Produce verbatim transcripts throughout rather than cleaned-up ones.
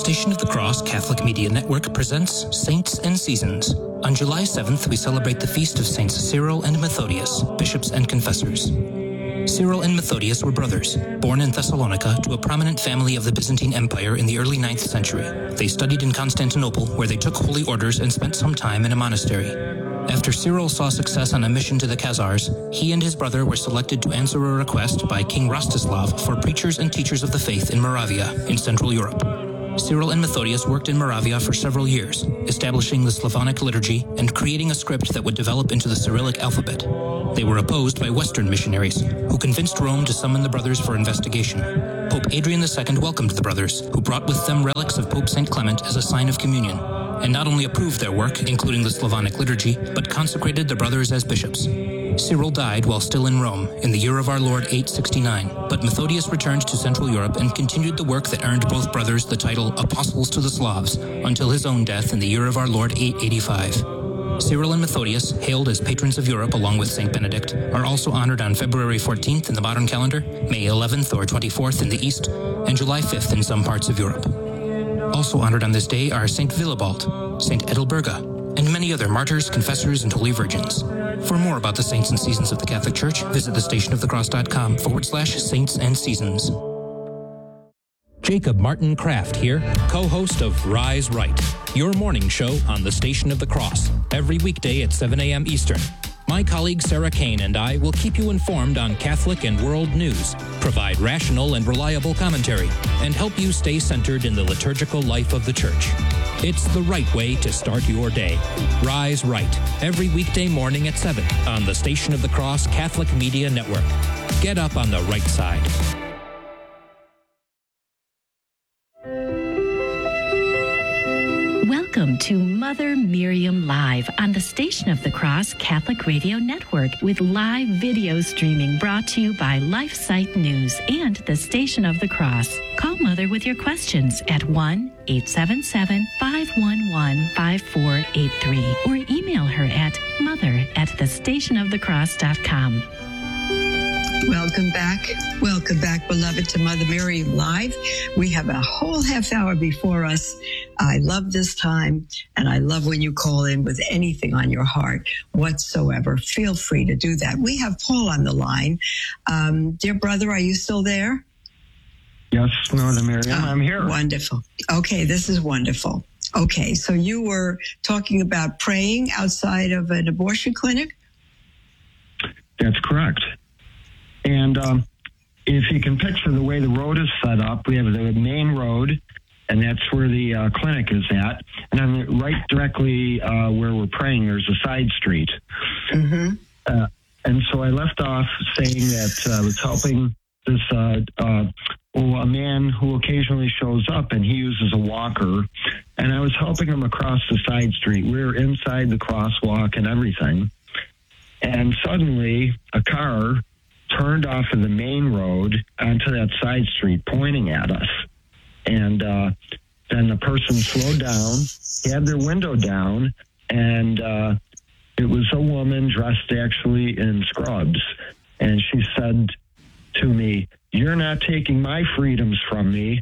Station of the Cross Catholic Media Network presents Saints and Seasons. On July seventh, we celebrate the feast of Saints Cyril and Methodius, bishops and confessors. Cyril and Methodius were brothers, born in Thessalonica to a prominent family of the Byzantine Empire in the early ninth century. They studied in Constantinople, where they took holy orders and spent some time in a monastery. After Cyril saw success on a mission to the Khazars, he and his brother were selected to answer a request by King Rostislav for preachers and teachers of the faith in Moravia, in Central Europe. Cyril and Methodius worked in Moravia for several years, establishing the Slavonic liturgy and creating a script that would develop into the Cyrillic alphabet. They were opposed by Western missionaries, who convinced Rome to summon the brothers for investigation. Pope Adrian the Second welcomed the brothers, who brought with them relics of Pope Saint Clement as a sign of communion, and not only approved their work, including the Slavonic liturgy, but consecrated the brothers as bishops. Cyril died while still in Rome in the year of our Lord eight sixty-nine, but Methodius returned to Central Europe and continued the work that earned both brothers the title Apostles to the Slavs until his own death in the year of our Lord eight eighty-five. Cyril and Methodius, hailed as patrons of Europe along with Saint Benedict, are also honored on February fourteenth in the modern calendar, May eleventh or twenty-fourth in the East, and July fifth in some parts of Europe. Also honored on this day are Saint Willibald, Saint Edelberga, and many other martyrs, confessors, and holy virgins. For more about the saints and seasons of the Catholic Church, visit thestationofthecross.com forward slash saints and seasons. Jacob Martin Kraft here, co-host of Rise Right, your morning show on the Station of the Cross, every weekday at seven a.m. Eastern. My colleague Sarah Kane and I will keep you informed on Catholic and world news, provide rational and reliable commentary, and help you stay centered in the liturgical life of the Church. It's the right way to start your day. Rise Right, every weekday morning at seven on the Station of the Cross Catholic Media Network. Get up on the right side. Welcome to Mother Miriam Live on the Station of the Cross Catholic Radio Network with live video streaming brought to you by LifeSite News and the Station of the Cross. Call Mother with your questions at one eight seven seven, five one one, five four eight three or email her at mother at the station of the cross dot com. Welcome back. Welcome back, beloved, to Mother Miriam Live. We have a whole half hour before us. I love this time, and I love when you call in with anything on your heart whatsoever. Feel free to do that. We have Paul on the line. Um, dear brother, are you still there? Yes, Mother Miriam, oh, I'm here. Wonderful. Okay, this is wonderful. Okay, so you were talking about praying outside of an abortion clinic? That's correct. And um, if you can picture the way the road is set up, we have the main road, and that's where the uh, clinic is at. And then right directly uh, where we're praying, there's a side street. Mm-hmm. Uh, and so I left off saying that uh, I was helping this uh, uh, well, a man who occasionally shows up, and he uses a walker. And I was helping him across the side street. We were inside the crosswalk and everything. And suddenly a car turned off of the main road onto that side street pointing at us. And uh, then the person slowed down, had their window down, and uh, it was a woman dressed actually in scrubs. And she said to me, "You're not taking my freedoms from me."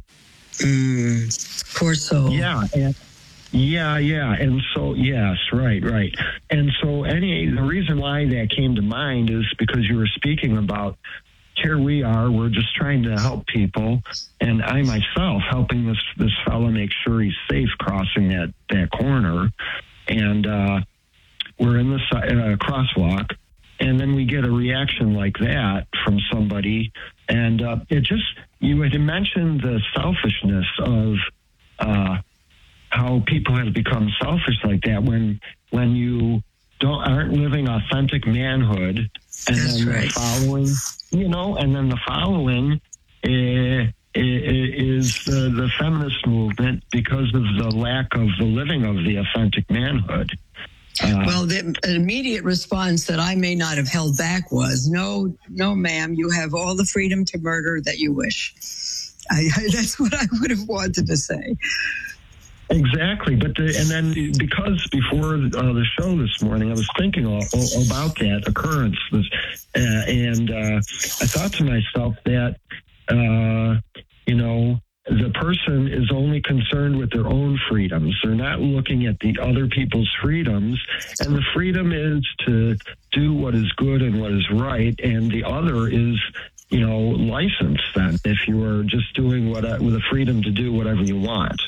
Mm, poor soul. Yeah, and Yeah, yeah. And so, yes, right, right. And so any, the reason why that came to mind is because you were speaking about, here we are, we're just trying to help people. And I myself helping this, this fellow make sure he's safe crossing that, that corner. And uh, we're in the uh, crosswalk. And then we get a reaction like that from somebody. And uh, it just, you had mentioned the selfishness of, uh, how people have become selfish like that when when you don't aren't living authentic manhood, and That's then right. the following, you know, and then the following uh, is the, the feminist movement because of the lack of the living of the authentic manhood. Uh, well, the immediate response that I may not have held back was, no, no, ma'am, you have all the freedom to murder that you wish. I, I, that's what I would have wanted to say. Exactly, but the, and then because before uh, the show this morning, I was thinking all, all about that occurrence, this, uh, and uh, I thought to myself that uh, you know the person is only concerned with their own freedoms. They're not looking at the other people's freedoms. And the freedom is to do what is good and what is right. And the other is, you know, license then if you are just doing what with the freedom to do whatever you want.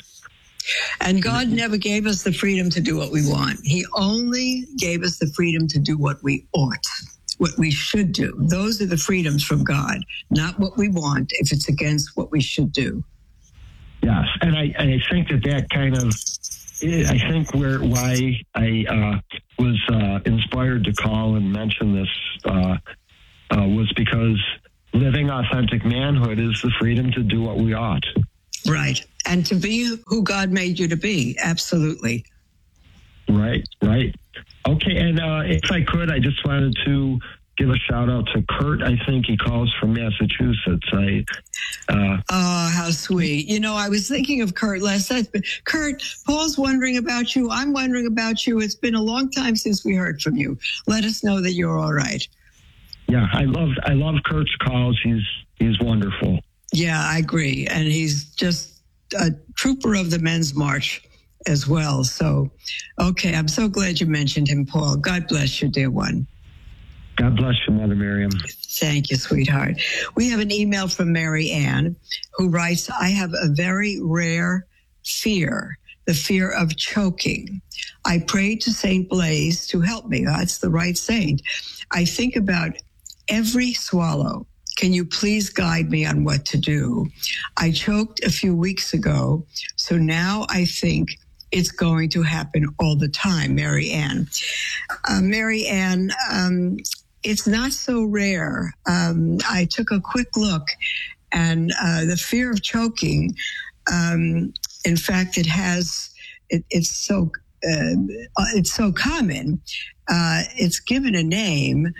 And God never gave us the freedom to do what we want. He only gave us the freedom to do what we ought, what we should do. Those are the freedoms from God, not what we want if it's against what we should do. Yes, and I, I think that that kind of, I think where why I uh, was uh, inspired to call and mention this uh, uh, was because living authentic manhood is the freedom to do what we ought. Right. And to be who God made you to be. Absolutely. Right, right. Okay, and uh, if I could, I just wanted to give a shout out to Kurt. I think he calls from Massachusetts. I. Uh, oh, how sweet. You know, I was thinking of Kurt last night. But Kurt, Paul's wondering about you. I'm wondering about you. It's been a long time since we heard from you. Let us know that you're all right. Yeah, I love I love Kurt's calls. He's he's wonderful. Yeah, I agree. And he's just a trooper of the Men's March as well. So, okay, I'm so glad you mentioned him, Paul. God bless you, dear one. God bless you, Mother Miriam. Thank you, sweetheart. We have an email from Mary Ann who writes, I have a very rare fear, the fear of choking. I prayed to Saint Blaise to help me. That's the right saint. I think about every swallow. Can you please guide me on what to do? I choked a few weeks ago, so now I think it's going to happen all the time, Mary Ann. Uh, Mary Ann, um, it's not so rare. Um, I took a quick look, and uh, the fear of choking, um, in fact, it has, it, it's so uh, it's so common. Uh, it's given a name.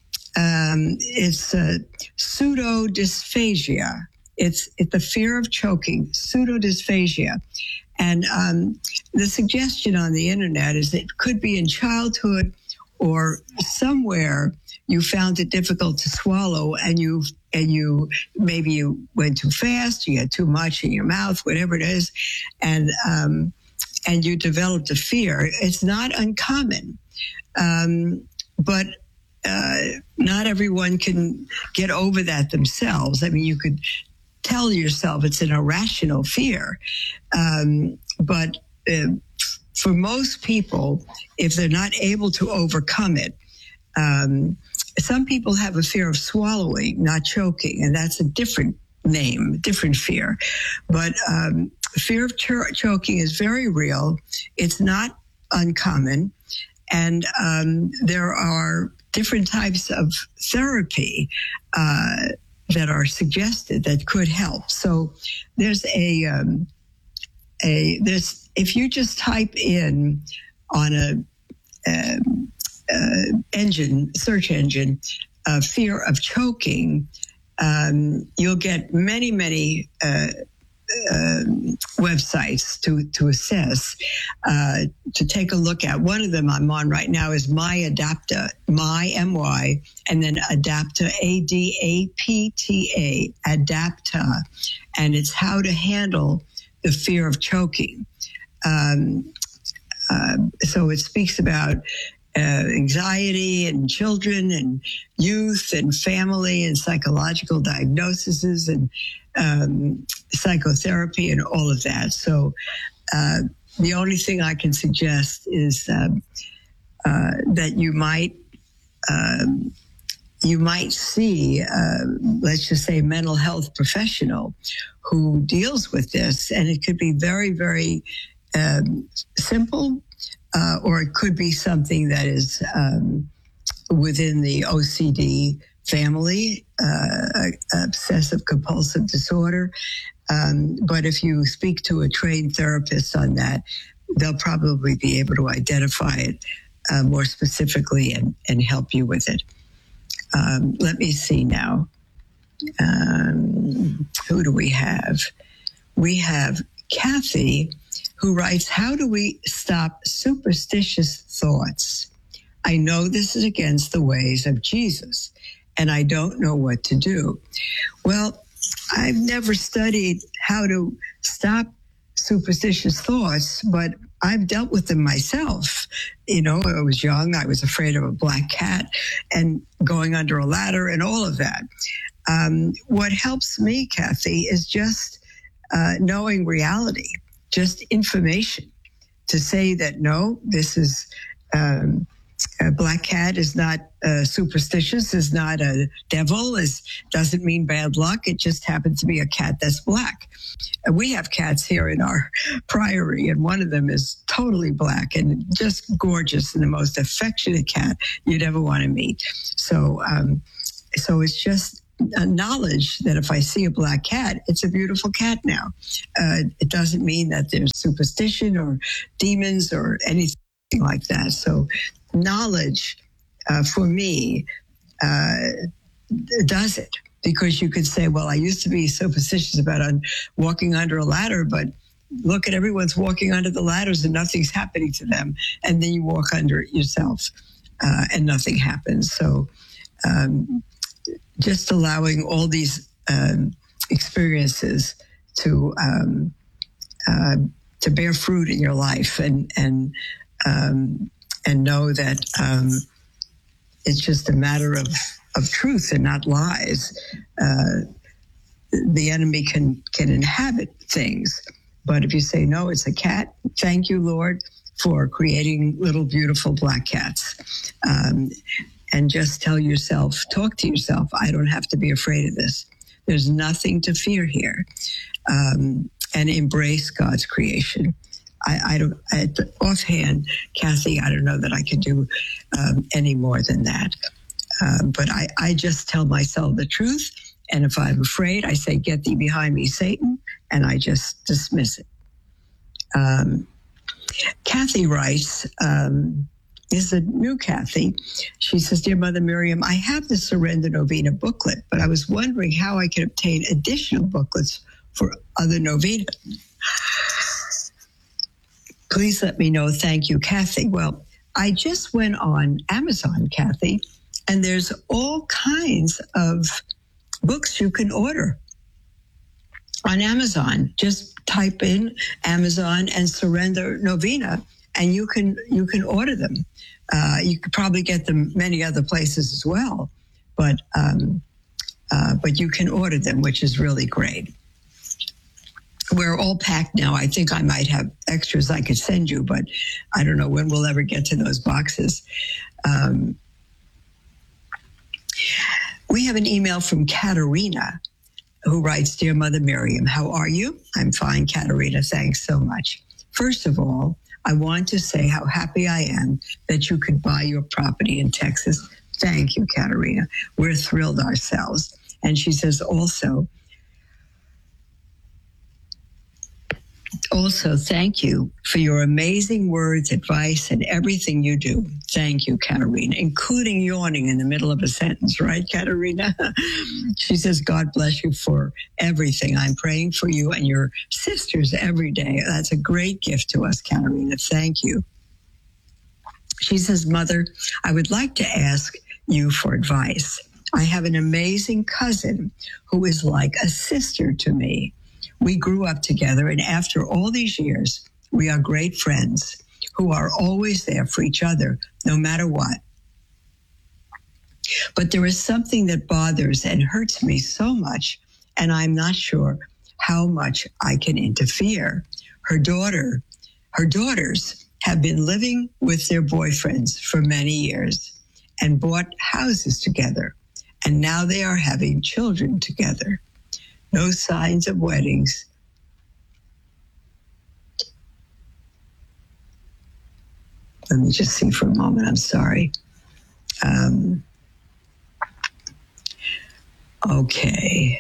Um, it's uh, pseudodysphagia. It's, it's the fear of choking, pseudodysphagia. And um, the suggestion on the internet is it could be in childhood or somewhere you found it difficult to swallow, and you and you maybe you went too fast, you had too much in your mouth, whatever it is, and um, and you developed a fear. It's not uncommon, um, but. Uh, not everyone can get over that themselves. I mean, you could tell yourself it's an irrational fear. Um, but uh, for most people, if they're not able to overcome it, um, some people have a fear of swallowing, not choking, and that's a different name, different fear. But um, fear of ch- choking is very real. It's not uncommon. And um, there are different types of therapy uh, that are suggested that could help. So there's a um, a there's if you just type in on a um, uh, engine search engine uh, fear of choking, um, you'll get many many. Uh, Um, websites to to assess, uh, to take a look at. One of them I'm on right now is MyAdapta, My M Y, and then Adapta, A D A P T A, Adapta, and it's how to handle the fear of choking. Um, uh, so it speaks about Uh, anxiety in children and youth and family and psychological diagnoses and um, psychotherapy and all of that. So uh, the only thing I can suggest is um, uh, that you might um, you might see, uh, let's just say, a mental health professional who deals with this, and it could be very, very um, simple. Uh, or it could be something that is um, within the O C D family, uh, obsessive compulsive disorder. Um, but if you speak to a trained therapist on that, they'll probably be able to identify it uh, more specifically and, and help you with it. Um, let me see now. Um, who do we have? We have Kathy, who writes, how do we stop superstitious thoughts? I know this is against the ways of Jesus, and I don't know what to do. Well, I've never studied how to stop superstitious thoughts, but I've dealt with them myself. You know, I was young. I was afraid of a black cat and going under a ladder and all of that. Um, what helps me, Kathy, is just uh, knowing reality, just information to say that, no, this is um, a black cat is not uh, superstitious, is not a devil, is doesn't mean bad luck. It just happens to be a cat that's black. And we have cats here in our priory, and one of them is totally black and just gorgeous and the most affectionate cat you'd ever want to meet. So, um, so it's just a knowledge that if I see a black cat, it's a beautiful cat now. Uh, it doesn't mean that there's superstition or demons or anything like that. So knowledge uh, for me uh, does it, because you could say, well, I used to be superstitious about un- walking under a ladder, but look at everyone's walking under the ladders and nothing's happening to them. And then you walk under it yourself uh, and nothing happens. So um, just allowing all these um, experiences to um, uh, to bear fruit in your life, and and um, and know that um, it's just a matter of, of truth and not lies. Uh, the enemy can can inhabit things, but if you say, no, it's a cat, thank you, Lord, for creating little beautiful black cats. Um, and just tell yourself, talk to yourself, I don't have to be afraid of this. There's nothing to fear here. Um, and embrace God's creation. I, I don't, I, offhand, Kathy, I don't know that I could do um, any more than that. Um, but I, I just tell myself the truth. And if I'm afraid, I say, get thee behind me, Satan. And I just dismiss it. Um, Kathy writes, um, this is a new Kathy. She says, dear Mother Miriam, I have the Surrender Novena booklet, but I was wondering how I could obtain additional booklets for other novenas. Please let me know. Thank you, Kathy. Well, I just went on Amazon, Kathy, and there's all kinds of books you can order on Amazon. Just type in Amazon and Surrender Novena, and you can you can order them. Uh, you could probably get them many other places as well, but um, uh, but you can order them, which is really great. We're all packed now. I think I might have extras I could send you, but I don't know when we'll ever get to those boxes. Um, we have an email from Katerina, who writes, dear Mother Miriam, how are you? I'm fine, Katerina. Thanks so much. First of all, I want to say how happy I am that you could buy your property in Texas. Thank you, Katerina. We're thrilled ourselves. And she says also, Also, thank you for your amazing words, advice, and everything you do. Thank you, Katerina, including yawning in the middle of a sentence, right, Katerina? She says, God bless you for everything. I'm praying for you and your sisters every day. That's a great gift to us, Katerina. Thank you. She says, Mother, I would like to ask you for advice. I have an amazing cousin who is like a sister to me. We grew up together, and after all these years, we are great friends who are always there for each other, no matter what. But there is something that bothers and hurts me so much, and I'm not sure how much I can interfere. Her daughter, her daughters have been living with their boyfriends for many years and bought houses together, and now they are having children together. No signs of weddings. Let me just see for a moment. I'm sorry. Um, okay.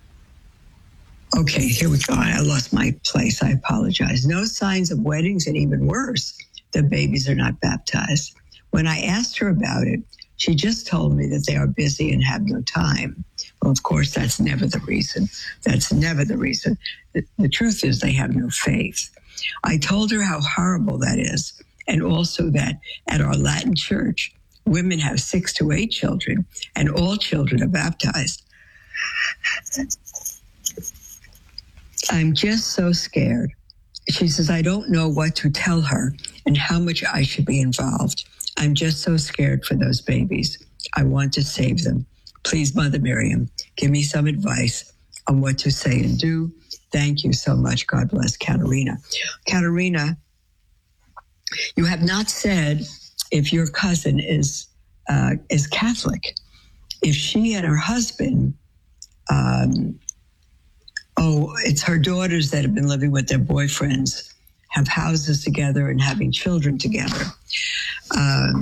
Okay, here we go. I lost my place. I apologize. No signs of weddings, and even worse, the babies are not baptized. When I asked her about it, she just told me that they are busy and have no time. Well, of course, that's never the reason. That's never the reason. The, the truth is they have no faith. I told her how horrible that is, and also that at our Latin church, women have six to eight children, and all children are baptized. I'm just so scared. She says, I don't know what to tell her and how much I should be involved. I'm just so scared for those babies. I want to save them. Please, Mother Miriam, give me some advice on what to say and do. Thank you so much. God bless Katerina. Katerina, you have not said if your cousin is uh, is Catholic. If she and her husband, um, oh, it's her daughters that have been living with their boyfriends, have houses together and having children together. Um,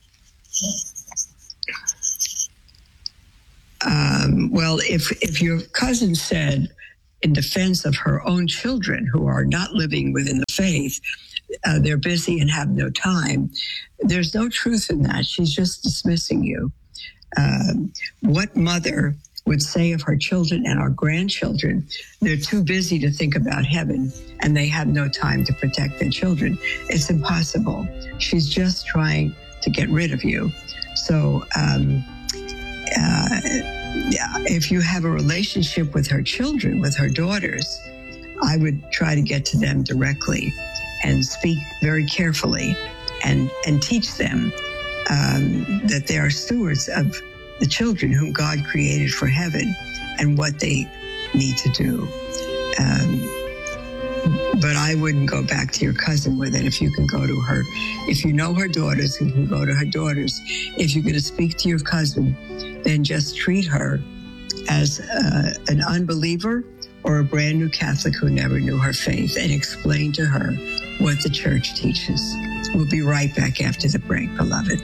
um, well, if if your cousin said, in defense of her own children who are not living within the faith, uh, they're busy and have no time, there's no truth in that. She's just dismissing you. Um, what mother would say of her children and our grandchildren, they're too busy to think about heaven and they have no time to protect their children? It's impossible. She's just trying to get rid of you. So um, uh, if you have a relationship with her children, with her daughters, I would try to get to them directly and speak very carefully and, and teach them um, that they are stewards of the children whom God created for heaven and what they need to do. Um, but I wouldn't go back to your cousin with it. If you can go to her, if you know her daughters, you can go to her daughters. If you're going to speak to your cousin, then just treat her as uh, an unbeliever or a brand new Catholic who never knew her faith, and explain to her what the church teaches. We'll be right back after the break, beloved.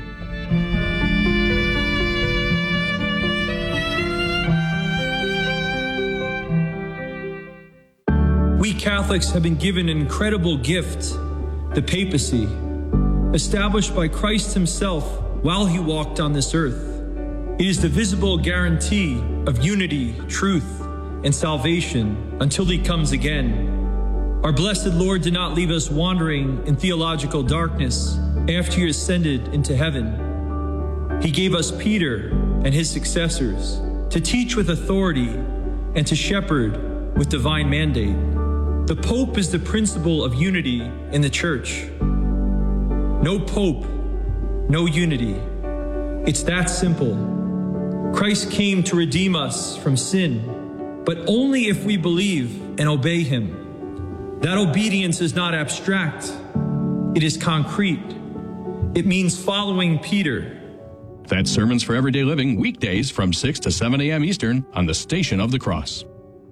We Catholics have been given an incredible gift, the papacy, established by Christ himself while he walked on this earth. It is the visible guarantee of unity, truth, and salvation until he comes again. Our blessed Lord did not leave us wandering in theological darkness after he ascended into heaven. He gave us Peter and his successors to teach with authority and to shepherd with divine mandate. The Pope is the principle of unity in the Church. No Pope, no unity. It's that simple. Christ came to redeem us from sin, but only if we believe and obey him. That obedience is not abstract. It is concrete. It means following Peter. That's Sermons for Everyday Living, weekdays from six to seven a.m. Eastern on the Station of the Cross.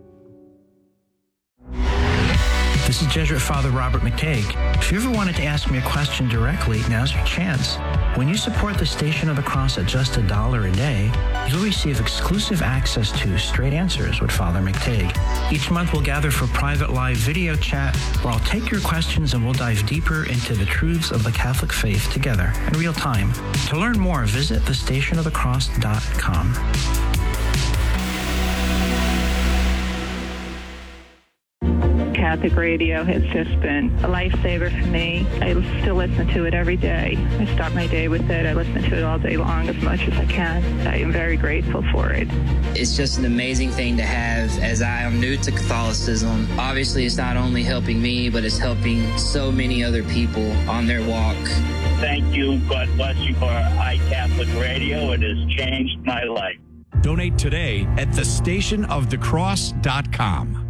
This is Jesuit Father Robert McTague. If you ever wanted to ask me a question directly, now's your chance. When you support the Station of the Cross at just a dollar a day, you'll receive exclusive access to Straight Answers with Father McTague. Each month we'll gather for private live video chat where I'll take your questions and we'll dive deeper into the truths of the Catholic faith together in real time. To learn more, visit the station of the cross dot com. Catholic radio has just been a lifesaver for me. I still listen to it every day. I start my day with it. I listen to it all day long as much as I can. I am very grateful for it. It's just an amazing thing to have, as I am new to Catholicism. Obviously, it's not only helping me, but it's helping so many other people on their walk. Thank you. God bless you for iCatholic Radio. It has changed my life. Donate today at the station of the cross dot com.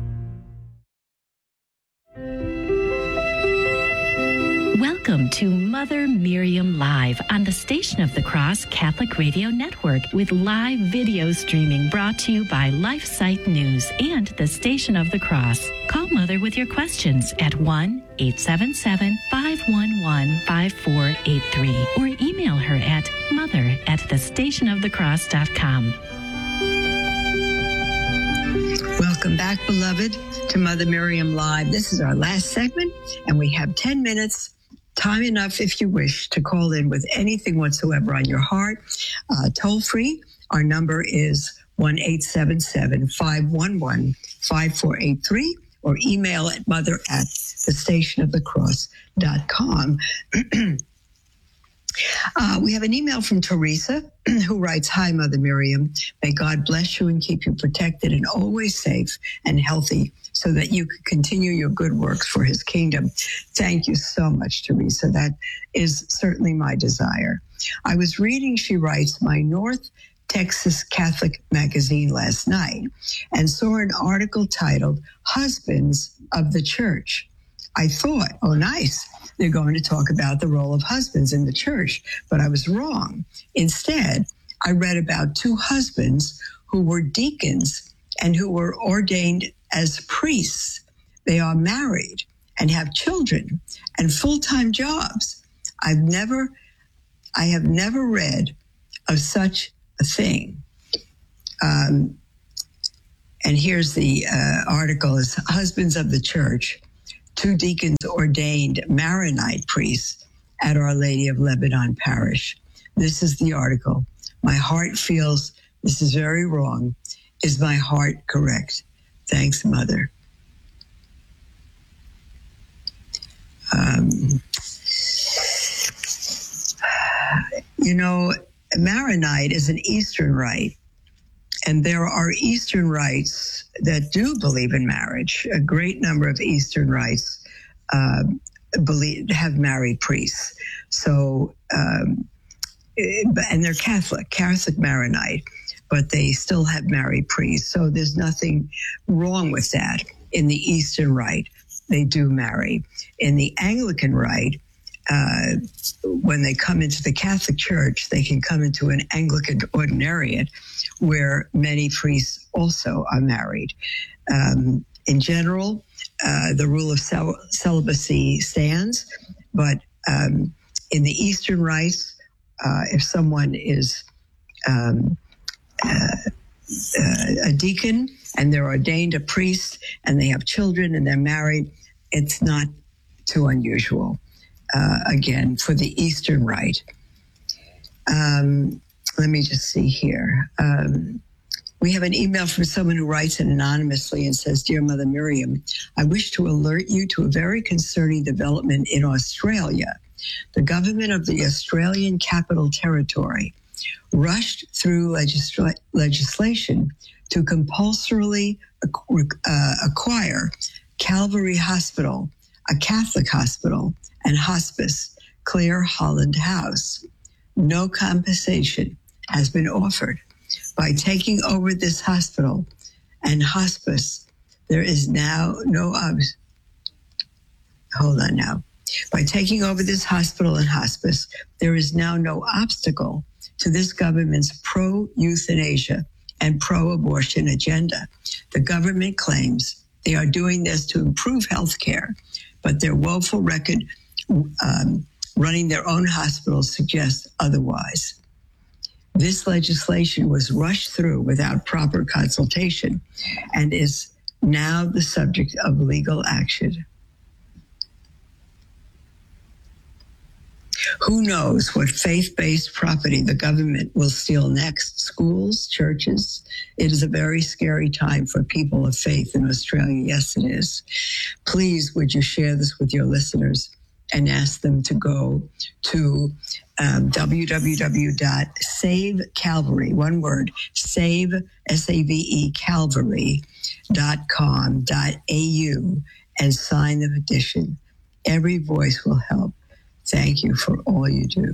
Welcome to Mother Miriam Live on the Station of the Cross Catholic Radio Network, with live video streaming brought to you by LifeSite News and the Station of the Cross. Call Mother with your questions at one eight seven seven, five one one, five four eight three or email her at mother at the station of the cross dot com. Welcome back, beloved, to Mother Miriam Live. This is our last segment, and we have ten minutes. Time enough, if you wish, to call in with anything whatsoever on your heart. Uh, toll free, our number is one eight seven seven, five one one, five four eight three, or email at mother at the station of the cross dot com. Uh, we have an email from Teresa who writes, "Hi, Mother Miriam. May God bless you and keep you protected and always safe and healthy so that you can continue your good works for his kingdom." Thank you so much, Teresa. That is certainly my desire. I was reading, she writes, my North Texas Catholic magazine last night and saw an article titled Husbands of the Church. I thought, oh, nice. They're going to talk about the role of husbands in the church, but I was wrong. Instead, I read about two husbands who were deacons and who were ordained as priests. They are married and have children and full-time jobs. I've never, I have never read of such a thing. Um, and here's the uh, article: is Husbands of the Church. Two deacons ordained Maronite priests at Our Lady of Lebanon Parish. This is the article. My heart feels this is very wrong. Is my heart correct? Thanks, Mother. Um, you know, Maronite is an Eastern rite, and there are Eastern rites that do believe in marriage. A great number of Eastern rites uh, believe have married priests. So, um, and they're Catholic, Catholic Maronite, but they still have married priests. So there's nothing wrong with that. In the Eastern rite, they do marry. In the Anglican rite, uh, when they come into the Catholic Church, they can come into an Anglican ordinariate where many priests also are married. Um, in general, uh, the rule of cel- celibacy stands, but um, in the Eastern rites, uh, if someone is um, uh, uh, a deacon and they're ordained a priest and they have children and they're married, it's not too unusual, uh, again, for the Eastern rite. Um, let me just see here. Um, we have an email from someone who writes it anonymously and says, "Dear Mother Miriam, I wish to alert you to a very concerning development in Australia. The government of the Australian Capital Territory rushed through legisla- legislation to compulsorily uh, acquire Calvary Hospital, a Catholic hospital, and hospice, Clare Holland House. No compensation has been offered. By taking over this hospital and hospice, there is now no ob- hold on now. By taking over this hospital and hospice, there is now no obstacle to this government's pro-euthanasia and pro-abortion agenda. The government claims they are doing this to improve health care, but their woeful record um, running their own hospitals suggests otherwise. This legislation was rushed through without proper consultation and is now the subject of legal action. Who knows what faith-based property the government will steal next? Schools, churches. It is a very scary time for people of faith in Australia. Yes, it is. Please, would you share this with your listeners and ask them to go to um, w w w dot save calvary, one word, save, S A V E, calvary dot com dot a u and sign the petition. Every voice will help. Thank you for all you do.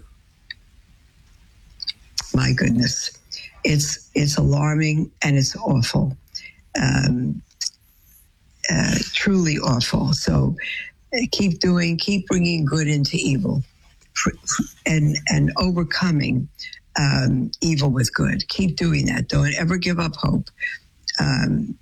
My goodness, it's it's alarming and it's awful, um, uh, truly awful. So uh, keep doing, keep bringing good into evil, and and overcoming um, evil with good. Keep doing that. Don't ever give up hope. Um,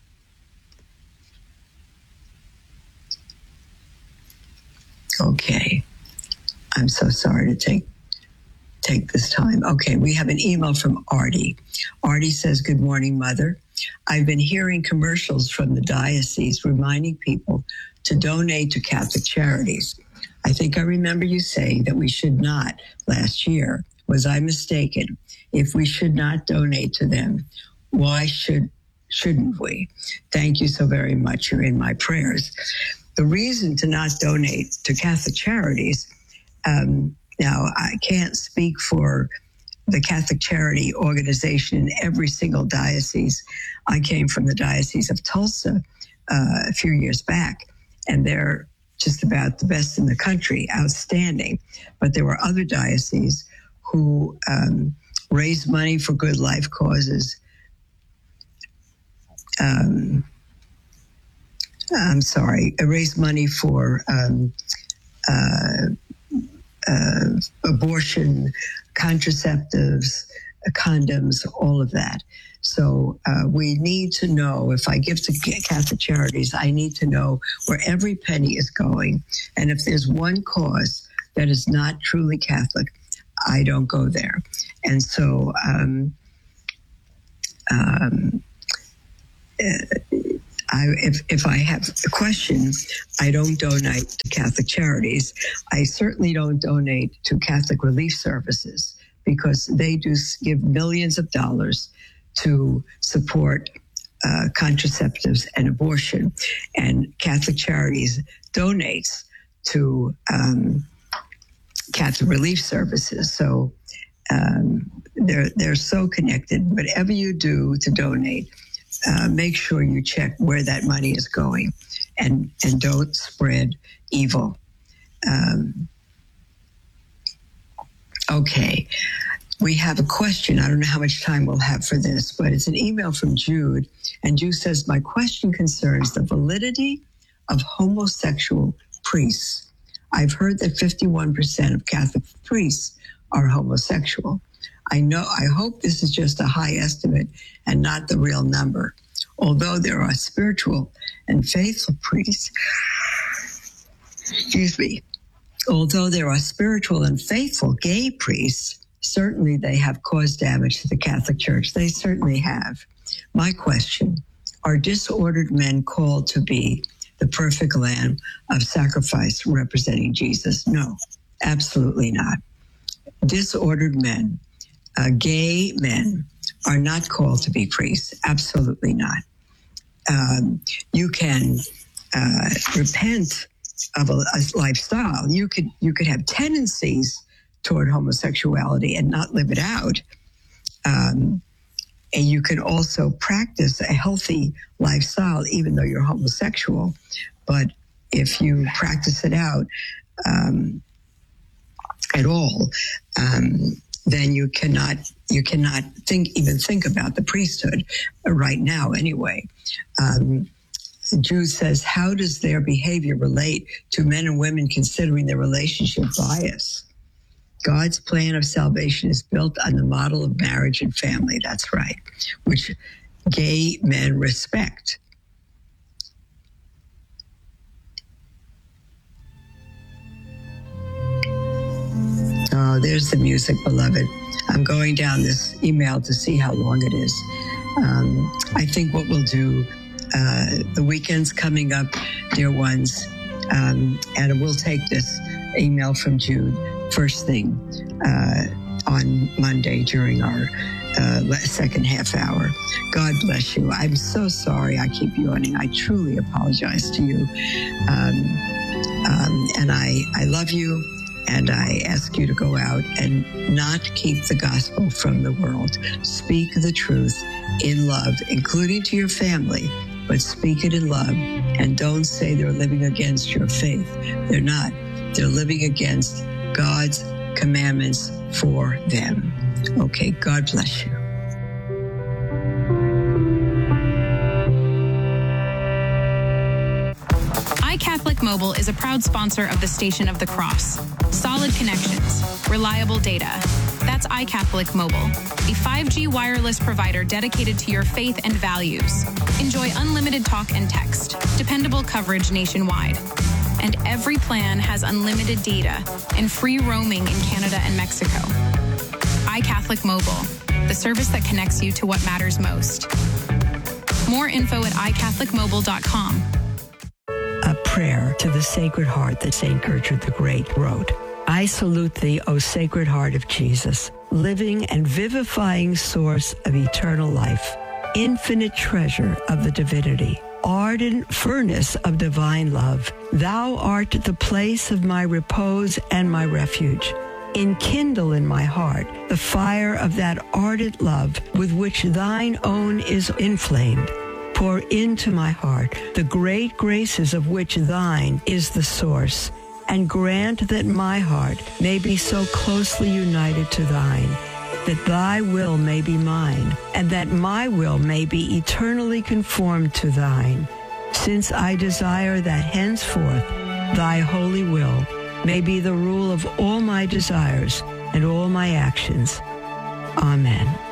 okay. I'm so sorry to take take this time. Okay, we have an email from Artie. Artie says, "Good morning, Mother. I've been hearing commercials from the diocese reminding people to donate to Catholic charities. I think I remember you saying that we should not last year. Was I mistaken? If we should not donate to them, why should, shouldn't we? Thank you so very much. You're in my prayers." The reason to not donate to Catholic charities Um, Now, I can't speak for the Catholic Charity Organization in every single diocese. I came from the Diocese of Tulsa uh, a few years back, and they're just about the best in the country, outstanding. But there were other dioceses who um, raised money for good life causes. Um, I'm sorry, raised money for um, uh, uh, abortion, contraceptives, condoms, all of that. So uh, we need to know, if I give to Catholic Charities, I need to know where every penny is going. And if there's one cause that is not truly Catholic, I don't go there. And so um, um, I, if, if I have a question, I don't donate to Catholic Charities. I certainly don't donate to Catholic Relief Services, because they do give millions of dollars to support uh, contraceptives and abortion. And Catholic Charities donates to um, Catholic Relief Services. So um, they're, they're so connected. Whatever you do to donate, uh, make sure you check where that money is going, and, and don't spread evil. Um, okay. We have a question. I don't know how much time we'll have for this, but it's an email from Jude. And Jude says, my question concerns the validity of homosexual priests. I've heard that fifty-one percent of Catholic priests are homosexual. I know, I hope this is just a high estimate and not the real number. Although there are spiritual and faithful priests, excuse me, although there are spiritual and faithful gay priests, certainly they have caused damage to the Catholic Church. They certainly have. My question, are disordered men called to be the perfect lamb of sacrifice representing Jesus? No, absolutely not. Disordered men, uh, gay men, are not called to be priests. Absolutely not. Um, you can uh, repent of a, a lifestyle. You could you could have tendencies toward homosexuality and not live it out. Um, and you can also practice a healthy lifestyle, even though you're homosexual. But if you practice it out um, at all, um, then you cannot you cannot think even think about the priesthood right now. Anyway, um, Jude says, how does their behavior relate to men and women considering their relationship bias? God's plan of salvation is built on the model of marriage and family. That's right, which gay men respect. Oh, there's the music, beloved. I'm going down this email to see how long it is. Um, I think what we'll do, uh, the weekend's coming up, dear ones, um, and we'll take this email from Jude first thing uh, on Monday during our uh, second half hour. God bless you. I'm so sorry I keep yawning. I truly apologize to you. Um, um, and I, I love you, and I ask you to go out and not keep the gospel from the world. Speak the truth in love, including to your family, but speak it in love, and don't say they're living against your faith. They're not. They're living against God's commandments for them. Okay, God bless you. iCatholic Mobile is a proud sponsor of the Station of the Cross. Solid connections, reliable data. That's iCatholic Mobile, a five G wireless provider dedicated to your faith and values. Enjoy unlimited talk and text, dependable coverage nationwide. And every plan has unlimited data and free roaming in Canada and Mexico. iCatholic Mobile, the service that connects you to what matters most. More info at i catholic mobile dot com. A prayer to the Sacred Heart that Saint Gertrude the Great wrote. I salute thee, O Sacred Heart of Jesus, living and vivifying source of eternal life, infinite treasure of the divinity, ardent furnace of divine love. Thou art the place of my repose and my refuge. Enkindle in my heart the fire of that ardent love with which thine own is inflamed. Pour into my heart the great graces of which thine is the source, and grant that my heart may be so closely united to thine, that thy will may be mine, and that my will may be eternally conformed to thine, since I desire that henceforth thy holy will may be the rule of all my desires and all my actions. Amen.